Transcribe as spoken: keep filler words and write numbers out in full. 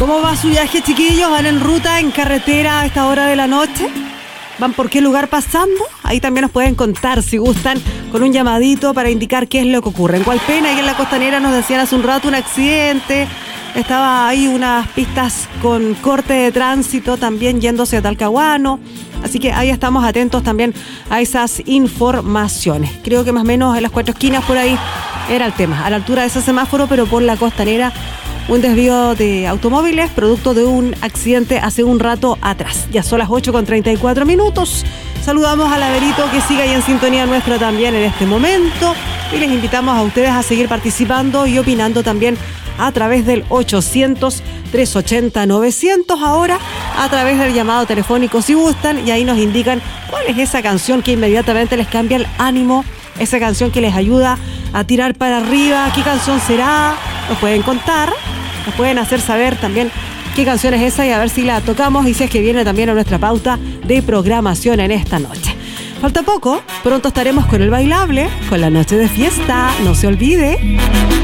¿Cómo va su viaje, chiquillos? ¿Van en ruta, en carretera a esta hora de la noche? ¿Van por qué lugar pasando? Ahí también nos pueden contar, si gustan, con un llamadito para indicar qué es lo que ocurre. En Hualpén, ahí en la Costanera, nos decían hace un rato un accidente. Estaba ahí unas pistas con corte de tránsito también yéndose a Talcahuano. Así que ahí estamos atentos también a esas informaciones. Creo que más o menos en las cuatro esquinas por ahí era el tema. A la altura de ese semáforo, pero por la Costanera, un desvío de automóviles producto de un accidente hace un rato atrás. Ya son las ocho con treinta y cuatro minutos. Saludamos a Laverito, que sigue ahí en sintonía nuestra también en este momento. Y les invitamos a ustedes a seguir participando y opinando también a través del ochocientos, trescientos ochenta, novecientos, ahora a través del llamado telefónico si gustan, y ahí nos indican cuál es esa canción que inmediatamente les cambia el ánimo, esa canción que les ayuda a tirar para arriba. ¿Qué canción será? Nos pueden contar, nos pueden hacer saber también qué canción es esa y a ver si la tocamos y si es que viene también a nuestra pauta de programación en esta noche. Falta poco, pronto estaremos con el bailable, con la noche de fiesta, no se olvide.